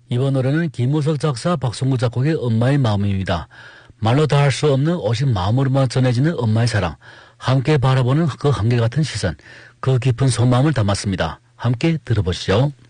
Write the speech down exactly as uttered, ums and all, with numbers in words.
이번 노래는 김무석 작사, 박성구 작곡의 엄마의 마음입니다. 말로 다 할 수 없는 오직 마음으로만 전해지는 엄마의 사랑, 함께 바라보는 그 한결같은 시선, 그 깊은 속마음을 담았습니다. 함께 들어보시죠.